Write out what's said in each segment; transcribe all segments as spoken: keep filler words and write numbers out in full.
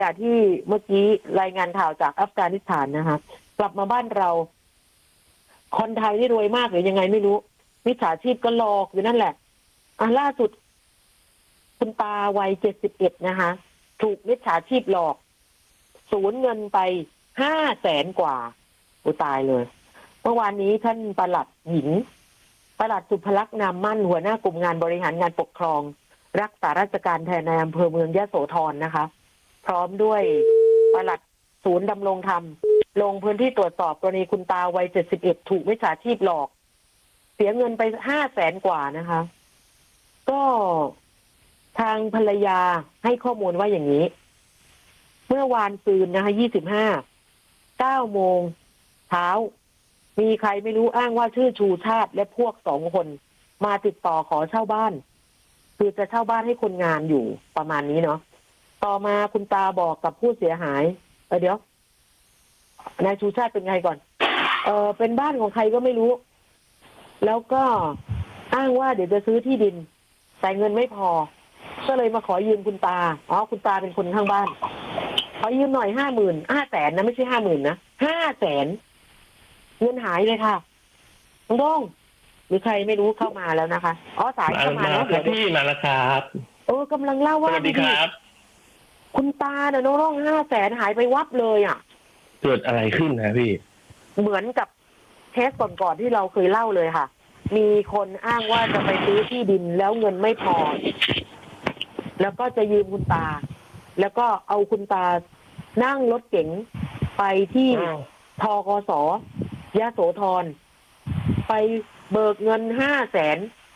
จากที่เมื่อกี้รายงานข่าวจากอัฟกานิสถานนะคะกลับมาบ้านเราคนไทยนี่รวยมากหรือยังไงไม่รู้มิจฉาชีพก็หลอกอยู่นั่นแหละอ่ะล่าสุดคุณตาวัยเจ็ดสิบเอ็ดนะคะถูกมิจฉาชีพหลอกสูญเงินไปห้าแสนกว่าอุตายเลยเมื่อวานนี้ท่านปลัดหญิงปลัดสุภลักษณ์นามมั่นหัวหน้ากลุ่มงานบริหารงานปกครองรักษาราชการแทนในอำเภอเมืองยโสธรนะคะพร้อมด้วยปลัดศูนย์ดำรงธรรมลงพื้นที่ตรวจสอบกรณีคุณตาวัยเจ็ดสิบเอ็ดถูกมิจฉาชีพหลอกเสียเงินไปห้าแสนกว่านะคะก็ทางภรรยาให้ข้อมูลว่าอย่างนี้เมื่อวานซืนนะคะยี่สิบห้า เก้าโมงเช้ามีใครไม่รู้อ้างว่าชื่อชูชาติและพวกสองคนมาติดต่อขอเช่าบ้านคือจะเช่าบ้านให้คนงานอยู่ประมาณนี้เนาะต่อมาคุณตาบอกกับผู้เสียหายเออเดี๋ยวนายชูชาติเป็นไงก่อนเออเป็นบ้านของใครก็ไม่รู้แล้วก็อ้างว่าเดี๋ยวจะซื้อที่ดินแต่เงินไม่พอก็เลยมาขอยืมคุณตาอ๋อคุณตาเป็นคนข้างบ้านขอยืมหน่อยห้าหมื่นห้าแสนนะไม่ใช่ห้าหมื่นนะห้าแสนเงินหายเลยค่ะน้องโด่งหรือใครไม่รู้เข้ามาแล้วนะคะอ๋อสายเข้ามาแล้วเดี๋ยวพี่มาแล้วครับเออกำลังเล่าว่าสวัสดีครับคุณตาเนี่ยน้องโด่งห้าแสนหายไปวับเลยอ่ะเกิดอะไรขึ้นนะพี่เหมือนกับเคสก่อนๆที่เราเคยเล่าเลยค่ะมีคนอ้างว่าจะไปซื้อที่ดินแล้วเงินไม่พอแล้วก็จะยืมคุณตาแล้วก็เอาคุณตานั่งรถเก๋งไปที่ทกส.ยโสธรไปเบิกเงินห้าแสน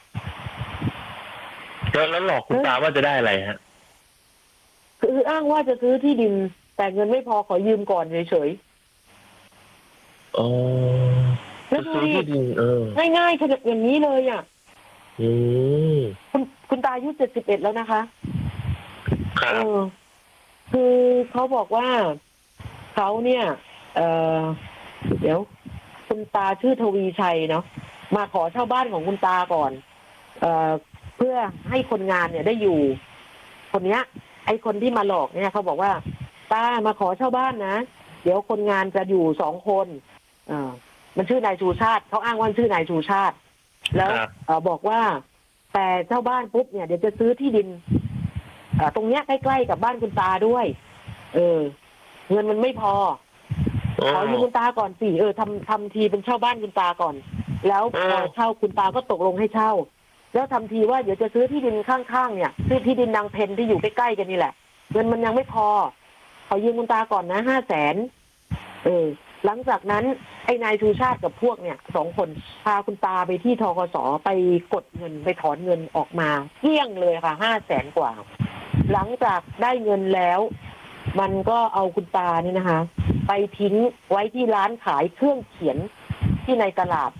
แล้วหลอกคุณตาว่าจะได้อะไรฮะคืออ้างว่าจะซื้อที่ดินแต่เงินไม่พอขอยืมก่อนเฉยๆอ๋อแล้วดูดิง่ายๆขนาดอย่างนี้เลยอ่ะอืมคุณคุณตาอายุเจ็ดสิบเอ็ดแล้วนะคะครับเออคือเขาบอกว่าเขาเนี่ยเออเดี๋ยวคุณตาชื่อทวีชัยเนาะมาขอเช่าบ้านของคุณตาก่อนเอ่อเพื่อให้คนงานเนี่ยได้อยู่คนเนี้ยไอ้คนที่มาหลอกเนี่ยเขาบอกว่าตามาขอเช่าบ้านนะเดี๋ยวคนงานจะอยู่สองคนเออมันชื่อนายชูชาติเขาอ้างว่าชื่อนายชูชาติแล้วเออบอกว่าแต่เช่าบ้านปุ๊บเนี่ยเดี๋ยวจะซื้อที่ดินเออตรงเนี้ยใกล้ๆกับบ้านคุณตาด้วยเออเงินมันไม่พอขอยืมคุณตาก่อนสิเออทำทำทีเป็นเช่าบ้านคุณตาก่อนแล้วพอเช่าคุณตาก็ตกลงให้เช่าแล้วทำทีว่าเดี๋ยวจะซื้อที่ดินข้างๆเนี่ยซื้อที่ดินนางเพนที่อยู่ใกล้ๆกันนี่แหละเงินมันยังไม่พอขอยืมคุณตาก่อนนะห้าแสนเออหลังจากนั้นไอ้นายชูชาติกับพวกเนี่ยสองคนพาคุณตาไปที่ทกส.ไปกดเงินไปถอนเงินออกมาเกลี้ยงเลยค่ะห้าแสนกว่าหลังจากได้เงินแล้วมันก็เอาคุณตานี่นะคะไปทิ้งไว้ที่ร้านขายเครื่องเขียนที่ในตลาด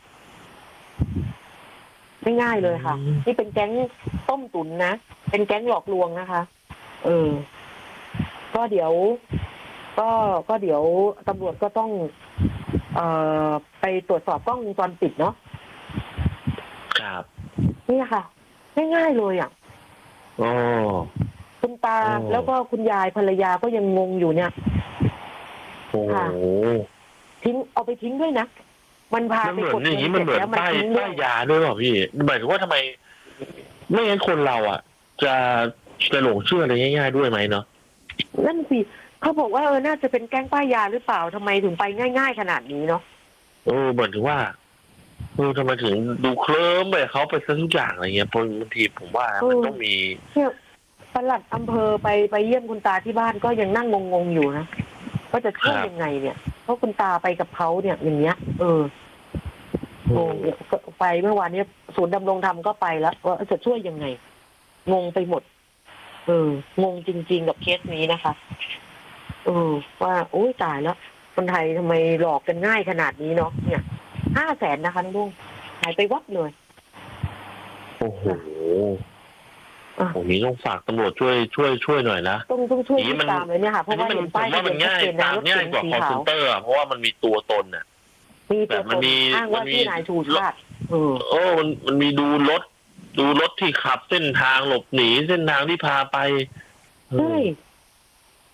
ไม่ง่ายเลยค่ะนี่เป็นแก๊งต้มตุ๋นนะเป็นแก๊งหลอกลวงนะคะเออก็เดี๋ยวก็ก็เดี๋ยวตำรวจก็ต้องเอ่อไปตรวจสอบกล้องวงจรปิดเนาะครับนี่ค่ะง่ายๆเลยอ่ะอ๋อคุณตาแล้วก็คุณยายภรรยาก็ยังงงอยู่เนี่ยโอ้ทิ้งเอาไปทิ้งด้วยนะมันพาไปกดเงินเสร็จแล้วมันทิ้งด้วยป้ายยาด้วยเปล่าพี่หมายถึงว่าทำไมไม่งั้นคนเราอ่ะจะจะหลงเชื่ออะไรง่ายๆด้วยไหมเนาะนั่นสิเขาบอกว่าเออน่าจะเป็นแก๊งป้ายยาหรือเปล่าทำไมถึงไปง่ายๆขนาดนี้เนาะเออเหมือนถึงว่าเออทำไมถึงดูเคลิ้มไปเขาไปซะทุกอย่างอะไรเงี้ยบางทีผมว่ามันต้องมีเนี่ยปลัดอำเภอไปไปเยี่ยมคุณตาที่บ้านก็ยังนั่งงงๆอยู่นะก็จะช่วยยังไงเนี่ยเพราะคุณตาไปกับเขาเนี่ยอย่างเงี้ยเออโงไปเมื่อวานนี้ศูนย์ดำรงธรรมก็ไปแล้วว่าจะช่วยยังไงงงไปหมดเอองงจริงๆกับเคสนี้นะคะเออว่าโอ้ยตายแล้วคนไทยทำไมหลอกกันง่ายขนาดนี้เนาะเนี่ยห้าแสนนะคะน้องลุงหายไปวับเลยโอ้โหตรงนี้ต้องฝากตำรวจช่วยช่วยช่วยหน่อยนะต้องต้องช่วยตามเลยเนี่ยค่ะเพราะว่าเห็นป้ายทะเบียนชัดเจนนะรถเก๋งสีขาวเพราะว่ามันมีตัวตนอ่ะมีตัวตนอ้างว่าที่นายชูชาติเออโอ้มันมันมีดูรถดูรถที่ขับเส้นทางหลบหนีเส้นทางที่พาไปใช่